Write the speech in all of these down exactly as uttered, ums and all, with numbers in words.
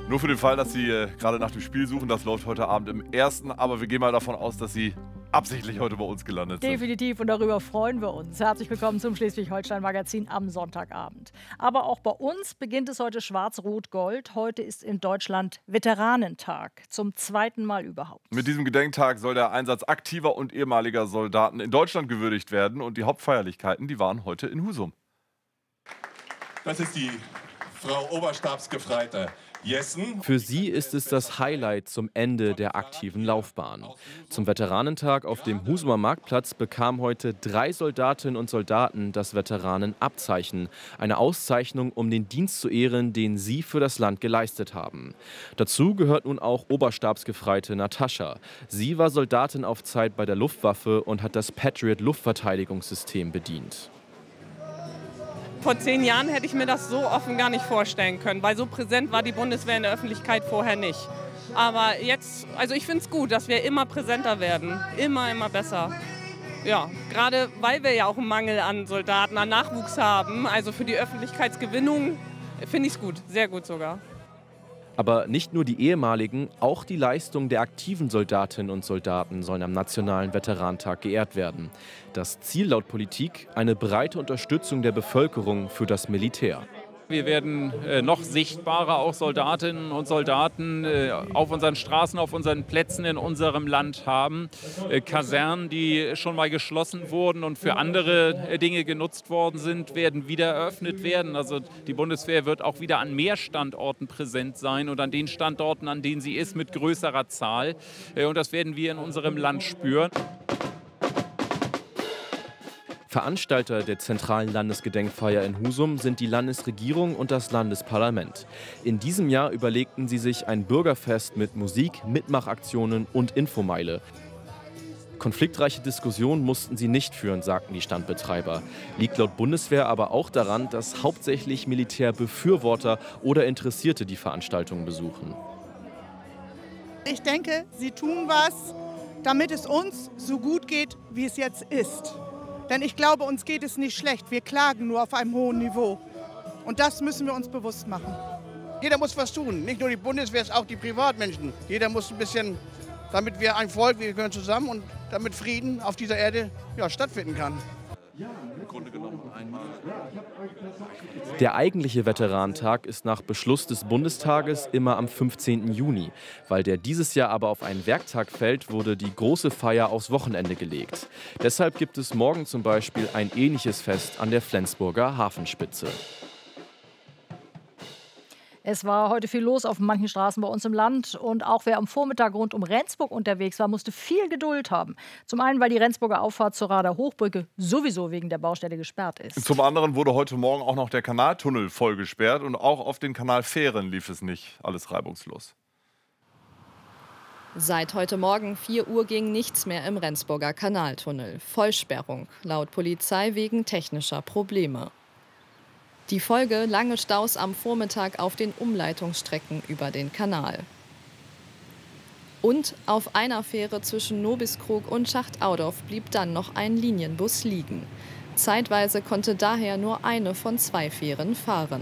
Nur für den Fall, dass Sie äh, gerade nach dem Spiel suchen, das läuft heute Abend im ersten. Aber wir gehen mal davon aus, dass Sie absichtlich heute bei uns gelandet sind. Definitiv, und darüber freuen wir uns. Herzlich willkommen zum Schleswig-Holstein-Magazin am Sonntagabend. Aber auch bei uns beginnt es heute Schwarz-Rot-Gold. Heute ist in Deutschland Veteranentag, zum zweiten Mal überhaupt. Mit diesem Gedenktag soll der Einsatz aktiver und ehemaliger Soldaten in Deutschland gewürdigt werden. Und die Hauptfeierlichkeiten, die waren heute in Husum. Das ist die Frau Oberstabsgefreite Jessen. Für sie ist es das Highlight zum Ende der aktiven Laufbahn. Zum Veteranentag auf dem Husumer Marktplatz bekamen heute drei Soldatinnen und Soldaten das Veteranenabzeichen. Eine Auszeichnung, um den Dienst zu ehren, den sie für das Land geleistet haben. Dazu gehört nun auch Oberstabsgefreite Natascha. Sie war Soldatin auf Zeit bei der Luftwaffe und hat das Patriot-Luftverteidigungssystem bedient. Vor zehn Jahren hätte ich mir das so offen gar nicht vorstellen können, weil so präsent war die Bundeswehr in der Öffentlichkeit vorher nicht. Aber jetzt, also ich finde es gut, dass wir immer präsenter werden, immer, immer besser. Ja, gerade weil wir ja auch einen Mangel an Soldaten, an Nachwuchs haben, also für die Öffentlichkeitsgewinnung finde ich es gut, sehr gut sogar. Aber nicht nur die ehemaligen, auch die Leistungen der aktiven Soldatinnen und Soldaten sollen am Nationalen Veteranentag geehrt werden. Das Ziel laut Politik: eine breite Unterstützung der Bevölkerung für das Militär. Wir werden äh, noch sichtbarer auch Soldatinnen und Soldaten äh, auf unseren Straßen, auf unseren Plätzen in unserem Land haben. Äh, Kasernen, die schon mal geschlossen wurden und für andere äh, Dinge genutzt worden sind, werden wieder eröffnet werden. Also die Bundeswehr wird auch wieder an mehr Standorten präsent sein und an den Standorten, an denen sie ist, mit größerer Zahl. Äh, und das werden wir in unserem Land spüren. Veranstalter der zentralen Landesgedenkfeier in Husum sind die Landesregierung und das Landesparlament. In diesem Jahr überlegten sie sich ein Bürgerfest mit Musik, Mitmachaktionen und Infomeile. Konfliktreiche Diskussionen mussten sie nicht führen, sagten die Standbetreiber. Liegt laut Bundeswehr aber auch daran, dass hauptsächlich Militärbefürworter oder Interessierte die Veranstaltungen besuchen. Ich denke, sie tun was, damit es uns so gut geht, wie es jetzt ist. Denn ich glaube, uns geht es nicht schlecht. Wir klagen nur auf einem hohen Niveau. Und das müssen wir uns bewusst machen. Jeder muss was tun. Nicht nur die Bundeswehr, auch die Privatmenschen. Jeder muss ein bisschen, damit wir ein Volk, wir gehören zusammen und damit Frieden auf dieser Erde ja, stattfinden kann. Im Grunde genommen einmal. Der eigentliche Veteranentag ist nach Beschluss des Bundestages immer am fünfzehnten Juni. Weil der dieses Jahr aber auf einen Werktag fällt, wurde die große Feier aufs Wochenende gelegt. Deshalb gibt es morgen zum Beispiel ein ähnliches Fest an der Flensburger Hafenspitze. Es war heute viel los auf manchen Straßen bei uns im Land. Und auch wer am Vormittag rund um Rendsburg unterwegs war, musste viel Geduld haben. Zum einen, weil die Rendsburger Auffahrt zur Rader Hochbrücke sowieso wegen der Baustelle gesperrt ist. Zum anderen wurde heute Morgen auch noch der Kanaltunnel voll gesperrt. Und auch auf den Kanalfähren lief es nicht alles reibungslos. Seit heute Morgen vier Uhr ging nichts mehr im Rendsburger Kanaltunnel. Vollsperrung, laut Polizei wegen technischer Probleme. Die Folge: lange Staus am Vormittag auf den Umleitungsstrecken über den Kanal. Und auf einer Fähre zwischen Nobiskrug und Schachtaudorf blieb dann noch ein Linienbus liegen. Zeitweise konnte daher nur eine von zwei Fähren fahren.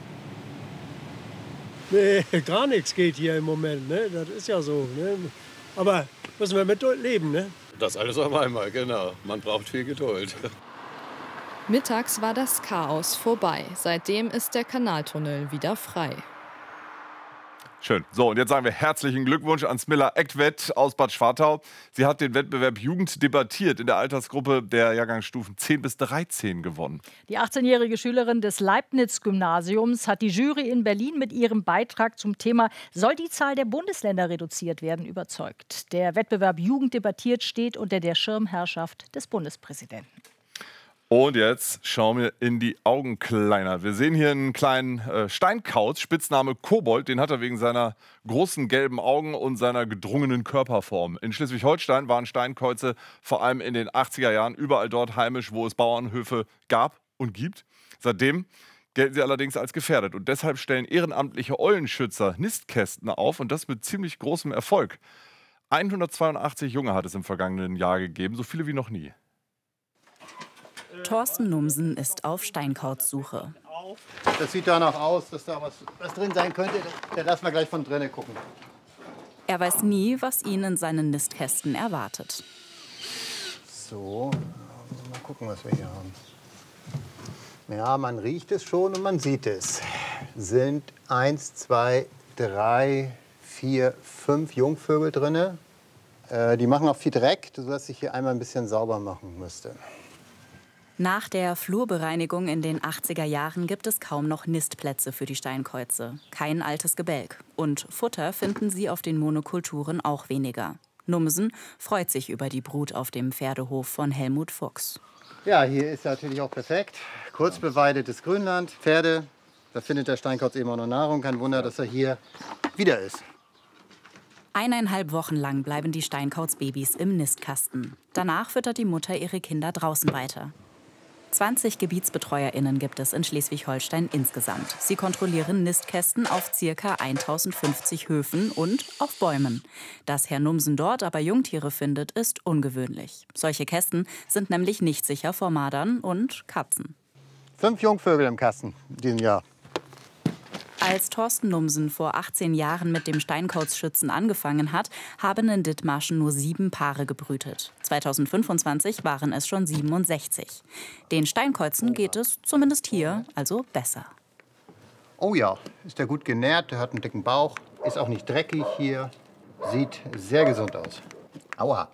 Nee, gar nichts geht hier im Moment, ne? Das ist ja so. Ne? Aber müssen wir mit leben, ne? Das alles auf einmal, genau. Man braucht viel Geduld. Mittags war das Chaos vorbei. Seitdem ist der Kanaltunnel wieder frei. Schön. So, und jetzt sagen wir herzlichen Glückwunsch an Smilla Ektvedt aus Bad Schwartau. Sie hat den Wettbewerb Jugend debattiert in der Altersgruppe der Jahrgangsstufen zehn bis dreizehn gewonnen. Die achtzehnjährige Schülerin des Leibniz-Gymnasiums hat die Jury in Berlin mit ihrem Beitrag zum Thema „Soll die Zahl der Bundesländer reduziert werden?" überzeugt. Der Wettbewerb Jugend debattiert steht unter der Schirmherrschaft des Bundespräsidenten. Und jetzt schauen wir in die Augen, Kleiner. Wir sehen hier einen kleinen äh, Steinkauz, Spitzname Kobold. Den hat er wegen seiner großen gelben Augen und seiner gedrungenen Körperform. In Schleswig-Holstein waren Steinkäuze vor allem in den achtziger Jahren überall dort heimisch, wo es Bauernhöfe gab und gibt. Seitdem gelten sie allerdings als gefährdet. Und deshalb stellen ehrenamtliche Eulenschützer Nistkästen auf, und das mit ziemlich großem Erfolg. hundertzweiundachtzig Junge hat es im vergangenen Jahr gegeben, so viele wie noch nie. Thorsten Numsen ist auf Steinkautssuche. auf. Das sieht danach aus, dass da was, was drin sein könnte. Da lassen wir gleich von drinnen gucken. Er weiß nie, was ihn in seinen Nistkästen erwartet. So, mal gucken, was wir hier haben. Ja, man riecht es schon und man sieht es. Sind eins, zwei, drei, vier, fünf Jungvögel drin. Äh, die machen auch viel Dreck, sodass ich hier einmal ein bisschen sauber machen müsste. Nach der Flurbereinigung in den achtziger Jahren gibt es kaum noch Nistplätze für die Steinkäuze. Kein altes Gebälk. Und Futter finden sie auf den Monokulturen auch weniger. Numsen freut sich über die Brut auf dem Pferdehof von Helmut Fuchs. Ja, hier ist natürlich auch perfekt. Kurz beweidetes Grünland, Pferde. Da findet der Steinkauz eben auch noch Nahrung. Kein Wunder, dass er hier wieder ist. Eineinhalb Wochen lang bleiben die Steinkauzbabys im Nistkasten. Danach füttert die Mutter ihre Kinder draußen weiter. zwanzig GebietsbetreuerInnen gibt es in Schleswig-Holstein insgesamt. Sie kontrollieren Nistkästen auf ca. tausendfünfzig Höfen und auf Bäumen. Dass Herr Numsen dort aber Jungtiere findet, ist ungewöhnlich. Solche Kästen sind nämlich nicht sicher vor Mardern und Katzen. Fünf Jungvögel im Kasten in diesem Jahr. Als Thorsten Numsen vor achtzehn Jahren mit dem Steinkauzschützen angefangen hat, haben in Dithmarschen nur sieben Paare gebrütet. zweitausendfünfundzwanzig waren es schon siebenundsechzig. Den Steinkäuzen geht es, zumindest hier, also besser. Oh ja, ist der gut genährt, der hat einen dicken Bauch, ist auch nicht dreckig hier, sieht sehr gesund aus. Aua.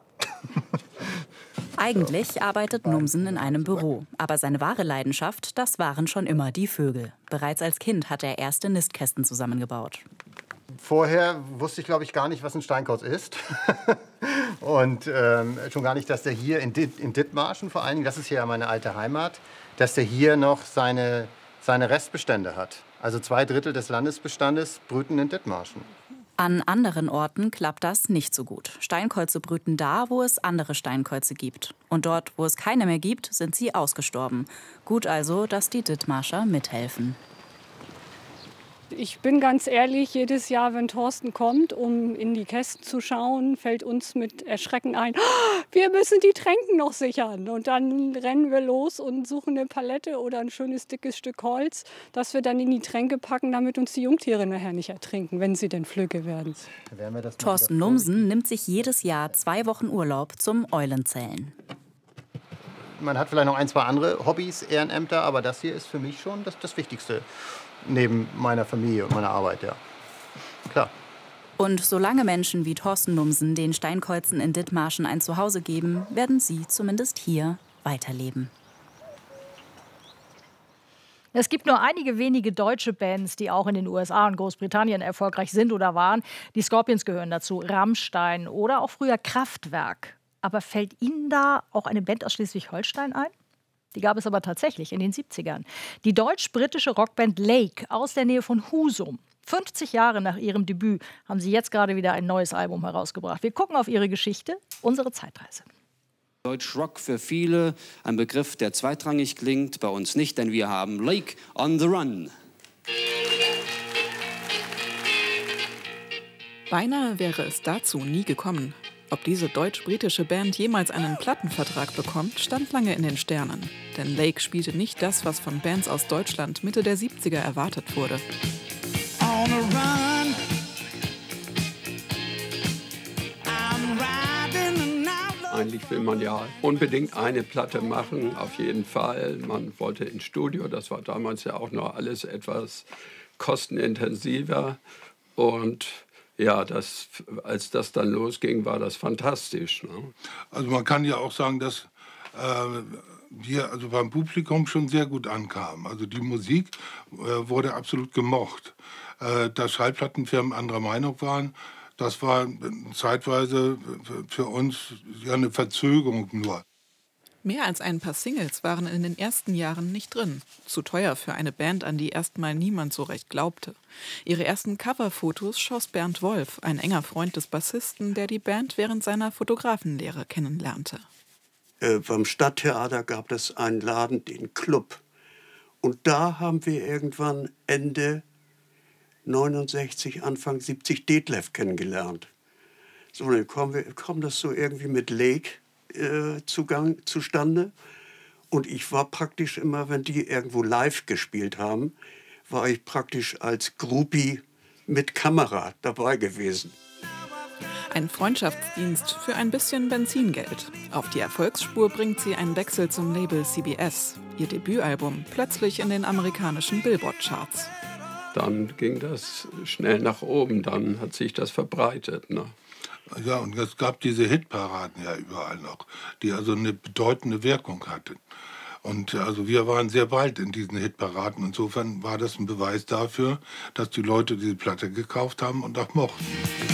Eigentlich arbeitet Numsen in einem Büro. Aber seine wahre Leidenschaft, das waren schon immer die Vögel. Bereits als Kind hat er erste Nistkästen zusammengebaut. Vorher wusste ich, glaube ich, gar nicht, was ein Steinkauz ist. Und ähm, schon gar nicht, dass der hier in, Dit in Dithmarschen vor allen Dingen, das ist hier meine alte Heimat, dass der hier noch seine, seine Restbestände hat. Also zwei Drittel des Landesbestandes brüten in Dithmarschen. An anderen Orten klappt das nicht so gut. Steinkäuze brüten da, wo es andere Steinkäuze gibt. Und dort, wo es keine mehr gibt, sind sie ausgestorben. Gut also, dass die Dithmarscher mithelfen. Ich bin ganz ehrlich, jedes Jahr, wenn Thorsten kommt, um in die Kästen zu schauen, fällt uns mit Erschrecken ein, oh, wir müssen die Tränken noch sichern. Und dann rennen wir los und suchen eine Palette oder ein schönes, dickes Stück Holz, das wir dann in die Tränke packen, damit uns die Jungtiere nachher nicht ertrinken, wenn sie denn flügge werden. Thorsten Numsen nimmt sich jedes Jahr zwei Wochen Urlaub zum Eulenzählen. Man hat vielleicht noch ein, zwei andere Hobbys, Ehrenämter, aber das hier ist für mich schon das, das Wichtigste. Neben meiner Familie und meiner Arbeit, ja. Klar. Und solange Menschen wie Thorsten Numsen den Steinkäuzen in Dithmarschen ein Zuhause geben, werden sie zumindest hier weiterleben. Es gibt nur einige wenige deutsche Bands, die auch in den U S A und Großbritannien erfolgreich sind oder waren. Die Scorpions gehören dazu, Rammstein oder auch früher Kraftwerk. Aber fällt Ihnen da auch eine Band aus Schleswig-Holstein ein? Die gab es aber tatsächlich in den siebzigern. Die deutsch-britische Rockband Lake aus der Nähe von Husum. fünfzig Jahre nach ihrem Debüt haben sie jetzt gerade wieder ein neues Album herausgebracht. Wir gucken auf ihre Geschichte, unsere Zeitreise. Deutschrock für viele, ein Begriff, der zweitrangig klingt, bei uns nicht, denn wir haben Lake on the Run. Beinahe wäre es dazu nie gekommen. Ob diese deutsch-britische Band jemals einen Plattenvertrag bekommt, stand lange in den Sternen. Denn Lake spielte nicht das, was von Bands aus Deutschland Mitte der siebziger erwartet wurde. On a run. I'm riding an Eigentlich will man ja unbedingt eine Platte machen, auf jeden Fall. Man wollte ins Studio, das war damals ja auch noch alles etwas kostenintensiver. Und ja, das, als das dann losging, war das fantastisch. Ne? Also man kann ja auch sagen, dass äh, wir also beim Publikum schon sehr gut ankamen. Also die Musik äh, wurde absolut gemocht. Äh, dass Schallplattenfirmen anderer Meinung waren, das war zeitweise für uns ja eine Verzögerung nur. Mehr als ein paar Singles waren in den ersten Jahren nicht drin. Zu teuer für eine Band, an die erstmal niemand so recht glaubte. Ihre ersten Coverfotos schoss Bernd Wolf, ein enger Freund des Bassisten, der die Band während seiner Fotografenlehre kennenlernte. Äh, beim Stadttheater gab es einen Laden, den Club. Und da haben wir irgendwann Ende neunundsechzig, Anfang siebzig Detlef kennengelernt. So, dann kommen, wir, kommen das so irgendwie mit Lake Zugang zustande. Und ich war praktisch immer, wenn die irgendwo live gespielt haben, war ich praktisch als Groupie mit Kamera dabei gewesen. Ein Freundschaftsdienst für ein bisschen Benzingeld. Auf die Erfolgsspur bringt sie einen Wechsel zum Label C B S. Ihr Debütalbum plötzlich in den amerikanischen Billboard-Charts. Dann ging das schnell nach oben, dann hat sich das verbreitet. Ne? Ja, und es gab diese Hitparaden ja überall noch, die also eine bedeutende Wirkung hatten. Und also wir waren sehr bald in diesen Hitparaden. Insofern war das ein Beweis dafür, dass die Leute diese Platte gekauft haben und auch mochten.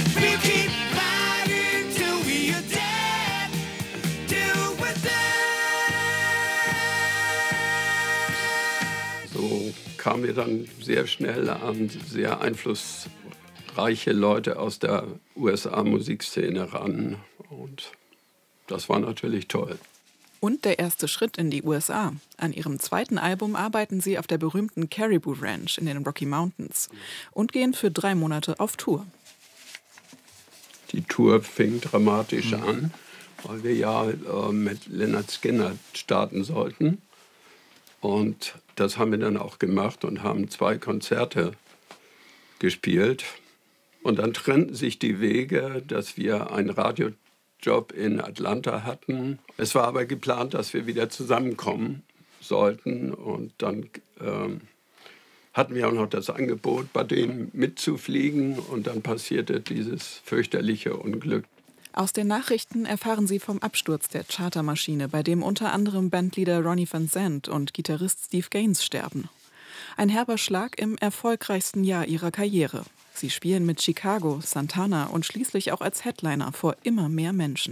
So kamen wir dann sehr schnell an sehr einflussreiche Leute aus der U S A-Musikszene ran. Und das war natürlich toll. Und der erste Schritt in die U S A. An ihrem zweiten Album arbeiten sie auf der berühmten Caribou Ranch in den Rocky Mountains und gehen für drei Monate auf Tour. Die Tour fing dramatisch mhm. an, weil wir ja äh, mit Lynyrd Skynyrd starten sollten. Und das haben wir dann auch gemacht und haben zwei Konzerte gespielt. Und dann trennten sich die Wege, dass wir einen Radiojob in Atlanta hatten. Es war aber geplant, dass wir wieder zusammenkommen sollten. Und dann ähm, hatten wir auch noch das Angebot, bei denen mitzufliegen. Und dann passierte dieses fürchterliche Unglück. Aus den Nachrichten erfahren sie vom Absturz der Chartermaschine, bei dem unter anderem Bandleader Ronnie Van Zant und Gitarrist Steve Gaines sterben. Ein herber Schlag im erfolgreichsten Jahr ihrer Karriere. Sie spielen mit Chicago, Santana und schließlich auch als Headliner vor immer mehr Menschen.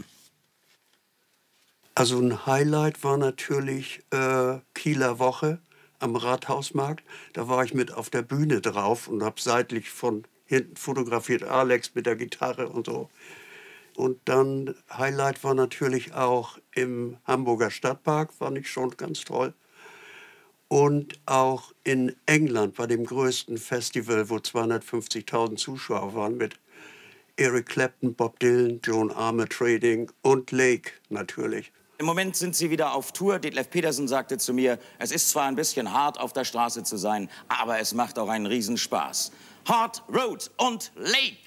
Also ein Highlight war natürlich äh, Kieler Woche am Rathausmarkt. Da war ich mit auf der Bühne drauf und habe seitlich von hinten fotografiert, Alex mit der Gitarre und so. Und dann Highlight war natürlich auch im Hamburger Stadtpark, fand ich schon ganz toll. Und auch in England bei dem größten Festival, wo zweihundertfünfzigtausend Zuschauer waren, mit Eric Clapton, Bob Dylan, Joan Armatrading und Lake natürlich. Im Moment sind sie wieder auf Tour. Detlef Petersen sagte zu mir, es ist zwar ein bisschen hart, auf der Straße zu sein, aber es macht auch einen Riesenspaß. Hard Road und Lake.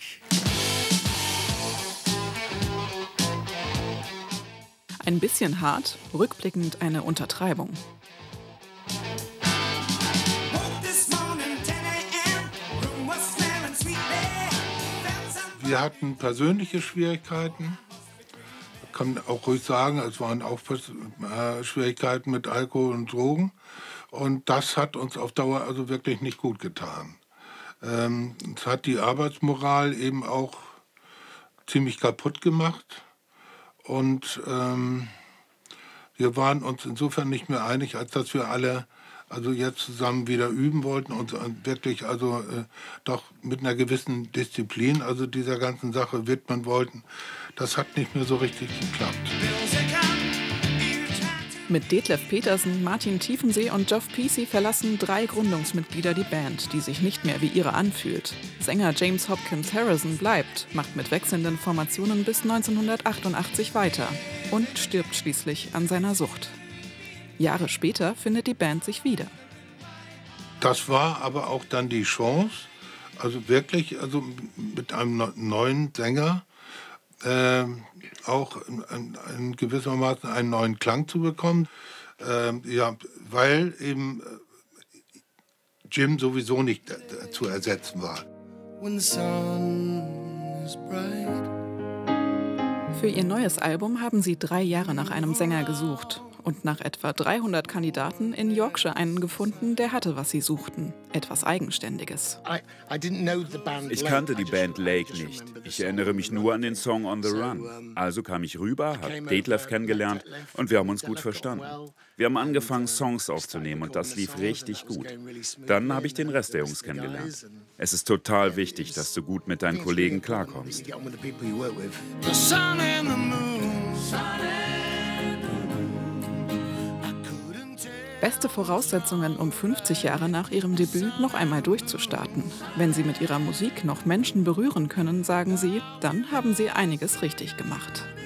Ein bisschen hart, rückblickend eine Untertreibung. Wir hatten persönliche Schwierigkeiten. Ich kann auch ruhig sagen, es waren auch Schwierigkeiten mit Alkohol und Drogen. Und das hat uns auf Dauer also wirklich nicht gut getan. Ähm, es hat die Arbeitsmoral eben auch ziemlich kaputt gemacht. Und ähm, wir waren uns insofern nicht mehr einig, als dass wir alle also jetzt zusammen wieder üben wollten und wirklich also äh, doch mit einer gewissen Disziplin also dieser ganzen Sache widmen wollten. Das hat nicht mehr so richtig geklappt. Mit Detlef Petersen, Martin Tiefensee und Geoff Peacey verlassen drei Gründungsmitglieder die Band, die sich nicht mehr wie ihre anfühlt. Sänger James Hopkins Harrison bleibt, macht mit wechselnden Formationen bis neunzehnhundertachtundachtzig weiter und stirbt schließlich an seiner Sucht. Jahre später findet die Band sich wieder. Das war aber auch dann die Chance, also wirklich also mit einem neuen Sänger äh, auch in, in gewissermaßen einen neuen Klang zu bekommen. Äh, ja, weil eben Jim sowieso nicht äh, zu ersetzen war. When the sun is bright. Für ihr neues Album haben sie drei Jahre nach einem Sänger gesucht und nach etwa dreihundert Kandidaten in Yorkshire einen gefunden, der hatte, was sie suchten. Etwas Eigenständiges. Ich kannte die Band Lake nicht. Ich erinnere mich nur an den Song On the Run. Also kam ich rüber, habe Detlef kennengelernt und wir haben uns gut verstanden. Wir haben angefangen, Songs aufzunehmen und das lief richtig gut. Dann habe ich den Rest der Jungs kennengelernt. Es ist total wichtig, dass du gut mit deinen Kollegen klarkommst. Beste Voraussetzungen, um fünfzig Jahre nach ihrem Debüt noch einmal durchzustarten. Wenn sie mit ihrer Musik noch Menschen berühren können, sagen sie, dann haben sie einiges richtig gemacht.